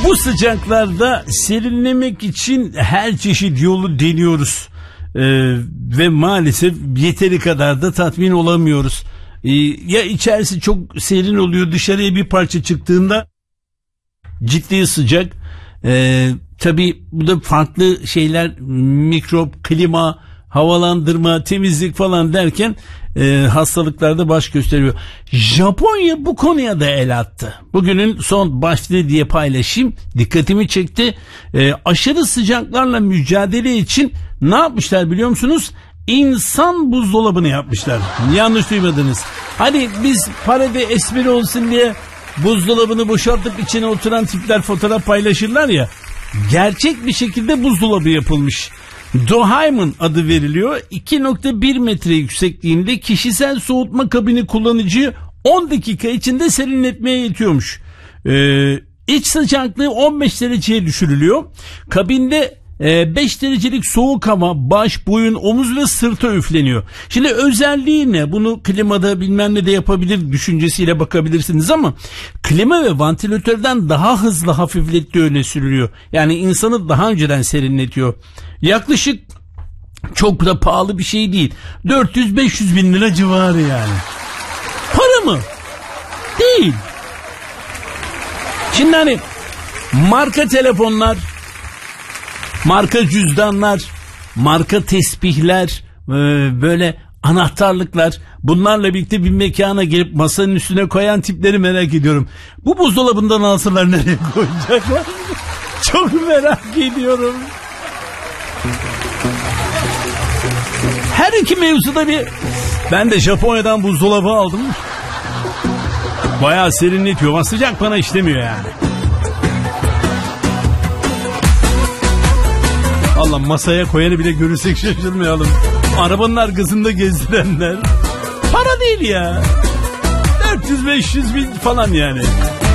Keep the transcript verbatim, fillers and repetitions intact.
Bu sıcaklarda serinlemek için her çeşit yolu deniyoruz. Ee, ve maalesef yeteri kadar da tatmin olamıyoruz. Ee, ya içerisi çok serin oluyor, dışarıya bir parça çıktığında ciddi sıcak. Ee, tabii bu da farklı şeyler, mikrop, klima, havalandırma, temizlik falan derken e, hastalıklarda baş gösteriyor. Japonya bu konuya da el attı. Bugünün son başlığı diye paylaşayım. Dikkatimi çekti. E, aşırı sıcaklarla mücadele için ne yapmışlar biliyor musunuz? İnsan buzdolabını yapmışlar. Yanlış duymadınız. Hani biz parada espri olsun diye buzdolabını boşaltıp içine oturan tipler fotoğraf paylaşırlar ya. Gerçek bir şekilde buzdolabı yapılmış. Dohaiman adı veriliyor. iki nokta bir metre yüksekliğinde kişisel soğutma kabini kullanıcıyı on dakika içinde serinletmeye yetiyormuş. Ee, iç sıcaklığı on beş dereceye düşürülüyor. Kabinde e, beş derecelik soğuk hava baş, boyun, omuz ve sırta üfleniyor. Şimdi özelliği ne? Bunu klimada bilmem ne de yapabilir düşüncesiyle bakabilirsiniz ama klima ve vantilatörden daha hızlı hafiflettiği öne sürülüyor. Yani insanı daha önceden serinletiyor. Yaklaşık çok da pahalı bir şey değil. dört yüz beş yüz bin lira civarı yani. Para mı? Değil. Şimdi hani marka telefonlar, marka cüzdanlar, marka tesbihler, böyle anahtarlıklar, bunlarla birlikte bir mekana gelip masanın üstüne koyan tipleri merak ediyorum. Bu buzdolabından alsalar nereye koyacaklar? Çok merak ediyorum. Her iki mevzuda bir... Ben de Japonya'dan buzdolabı aldım. Bayağı serinletiyor ama sıcak bana işlemiyor yani. Allah, masaya koyanı bile görürsek şaşırmayalım. Arabanın arkasında gezdirenler. Para değil ya. dört yüz beş yüz bin falan yani.